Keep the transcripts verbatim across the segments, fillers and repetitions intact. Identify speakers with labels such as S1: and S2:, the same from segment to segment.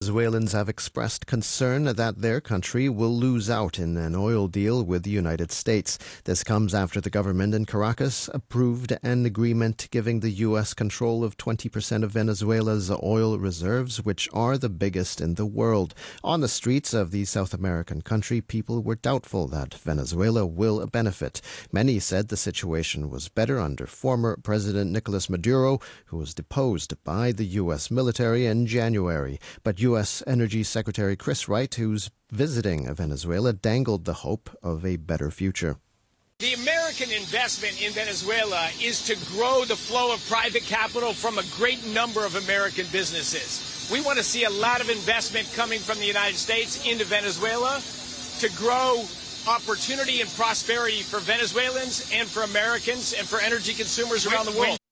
S1: Venezuelans have expressed concern that their country will lose out in an oil deal with the United States. This comes after the government in Caracas approved an agreement giving the U S control of twenty percent of Venezuela's oil reserves, which are the biggest in the world. On the streets of the South American country, people were doubtful that Venezuela will benefit. Many said the situation was better under former President Nicolas Maduro, who was deposed by the U S military in January. But U S Energy Secretary Chris Wright, who's visiting Venezuela, dangled the hope of a better future.
S2: The American investment in Venezuela is to grow the flow of private capital from a great number of American businesses. We want to see a lot of investment coming from the United States into Venezuela to grow opportunity and prosperity for Venezuelans and for Americans and for energy consumers around the world.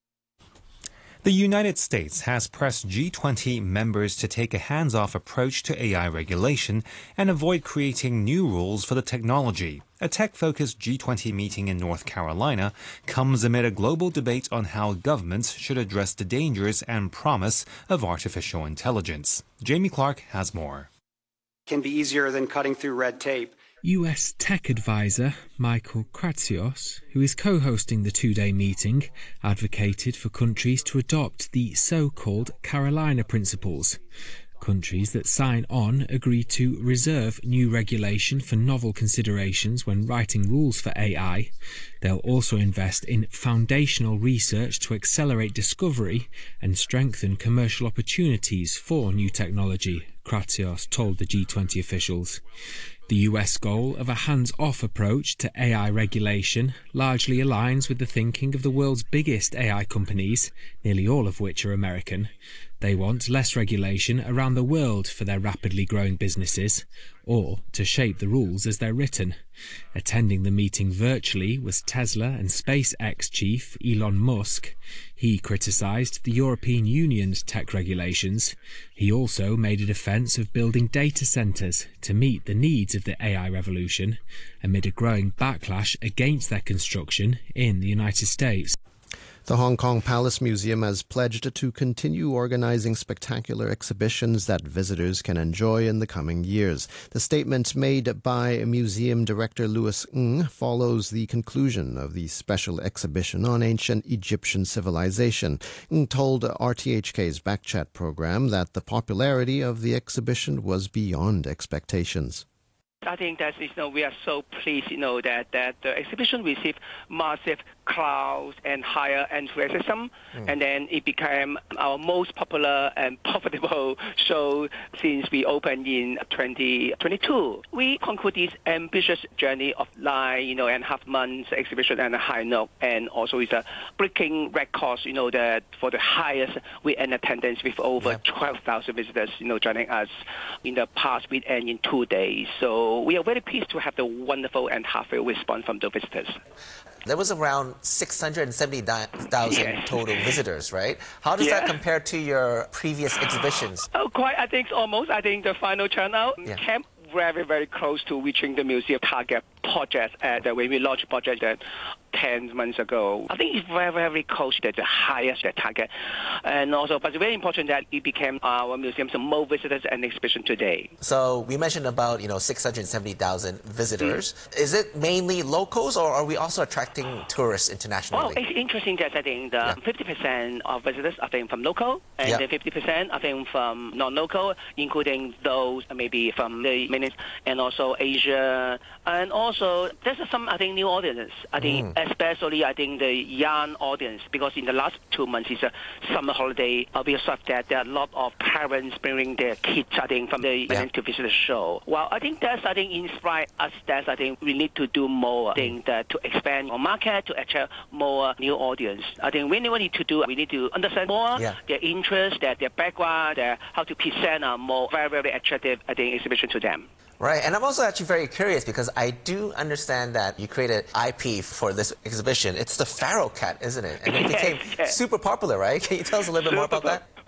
S3: The United States has pressed G twenty members to take a hands-off approach to A I regulation and avoid creating new rules for the technology. A tech-focused G twenty meeting in North Carolina comes amid a global debate on how governments should address the dangers and promise of artificial intelligence. Jamie Clark has more.
S4: Can be easier than cutting through red tape.
S5: U S tech advisor Michael Kratsios, who is co-hosting the two-day meeting, advocated for countries to adopt the so-called Carolina Principles. Countries that sign on agree to reserve new regulation for novel considerations when writing rules for A I. They'll also invest in foundational research to accelerate discovery and strengthen commercial opportunities for new technology, Kratsios told the G twenty officials. The U S goal of a hands-off approach to A I regulation largely aligns with the thinking of the world's biggest A I companies, nearly all of which are American. They want less regulation around the world for their rapidly growing businesses, or to shape the rules as they're written. Attending the meeting virtually was Tesla and SpaceX chief Elon Musk. He criticised the European Union's tech regulations. He also made a defence of building data centres to meet the needs of the A I revolution, amid a growing backlash against their construction in the United States.
S1: The Hong Kong Palace Museum has pledged to continue organizing spectacular exhibitions that visitors can enjoy in the coming years. The statement made by museum director Louis Ng follows the conclusion of the special exhibition on ancient Egyptian civilization. Ng told R T H K's Backchat program that the popularity of the exhibition was beyond expectations.
S6: I think that you know, we are so pleased, you know, that, that the exhibition received massive crowds and higher enthusiasm, mm. and then it became our most popular and profitable show since we opened in twenty twenty-two. We concluded this ambitious journey of nine, you know, and a half months exhibition and a high note, and also it's a breaking records, you know, that for the highest weekend attendance with over yeah. twelve thousand visitors, you know, joining us in the past weekend in two days. So we are very pleased to have the wonderful and heartfelt response from the visitors.
S7: There was around six hundred seventy thousand yes. total visitors, right? How does yeah. that compare to your previous exhibitions?
S6: Oh, quite. I think almost. I think the final turnout yeah. came very, very close to reaching the museum target project at the when we launched project that ten months ago. I think it's very, very close to the highest target. And also, but it's very important that it became our museum's most visitors and exhibition today. So
S7: we mentioned about, you know, six hundred seventy thousand visitors. Mm. Is it mainly locals, or are we also attracting tourists internationally?
S6: Well, it's interesting that I think the yeah. fifty percent of visitors are think from local, and yeah. the fifty percent I think from non-local, including those maybe from the minutes and also Asia, and also there's some I think new audience. I think mm. especially I think the young audience, because in the last two months it's a summer holiday. Uh, we observed that there are a lot of parents bringing their kids I think from the yeah. to visit the show. Well, I think that's I think inspire us that I think we need to do more. I think that to expand our market to attract more new audience. I think we need to do we need to understand more yeah. their interests, their their background, their how to present a more very very attractive I think exhibition to them.
S7: Right, and I'm also actually very curious because I do understand that you created I P for this exhibition. It's the Pharaoh cat, isn't it? And it became yes, yes. super popular, right? Can you tell us a little bit more about that?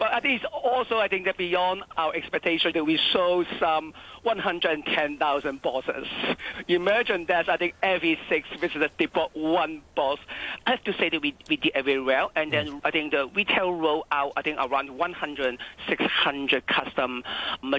S6: But I think it's also, I think that beyond our expectation that we sold some one hundred ten thousand boxes. Imagine that, I think every six visitors, they bought one box. I have to say that we, we did very well. And then I think the retail rolled out, I think, around one hundred, six hundred custom